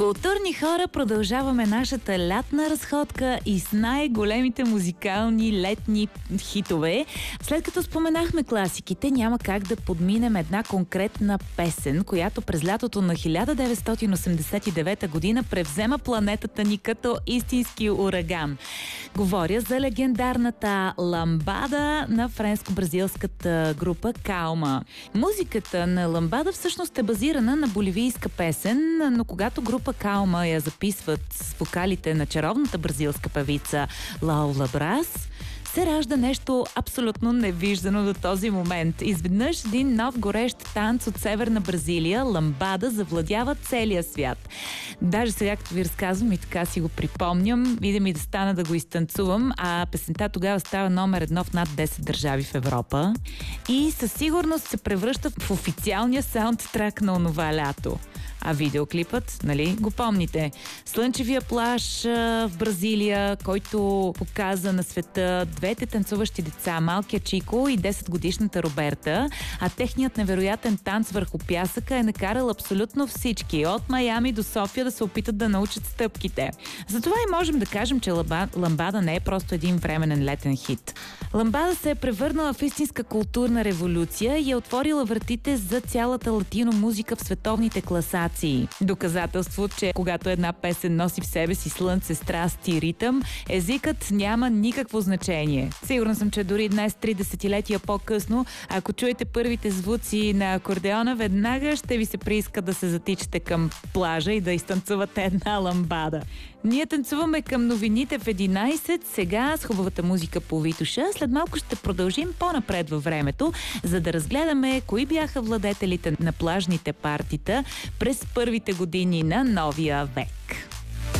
Културни хора, продължаваме нашата лятна разходка и с най-големите музикални летни хитове. След като споменахме класиките, няма как да подминем една конкретна песен, която през лятото на 1989 година превзема планетата ни като истински ураган. Говоря за легендарната Ламбада на френско-бразилската група Калма. Музиката на Ламбада всъщност е базирана на боливийска песен, но когато група Калма я записват с вокалите на чаровната бразилска певица Лаула Брас, се ражда нещо абсолютно невиждано до този момент. Изведнъж един нов горещ танц от Северна Бразилия, ламбада, завладява целия свят. Даже сега, като ви разказвам и така си го припомням, видя ми да стана да го изтанцувам, а песента тогава става номер 1 в над 10 държави в Европа и със сигурност се превръща в официалния саундтрак на онова лято. А видеоклипът, нали, го помните? Слънчевия плаж в Бразилия, който показа на света двете танцуващи деца, малкия Чико и 10-годишната Роберта, а техният невероятен танц върху пясъка е накарал абсолютно всички, от Майами до София, да се опитат да научат стъпките. Затова и можем да кажем, че ламбада не е просто един временен летен хит. Ламбада се е превърнала в истинска културна революция и е отворила вратите за цялата латино музика в световните класации. Доказателство, че когато една песен носи в себе си слънце, страст и ритъм, езикът няма никакво значение. Сигурна съм, че дори днес, 3 десетилетия по-късно, ако чуете първите звуци на акордеона, веднага ще ви се прииска да се затичате към плажа и да изтанцувате една ламбада. Ние танцуваме към новините в 11, сега с хубавата музика по Витоша. След малко ще продължим по-напред във времето, за да разгледаме кои бяха владетелите на плажните партита през първите години на новия век.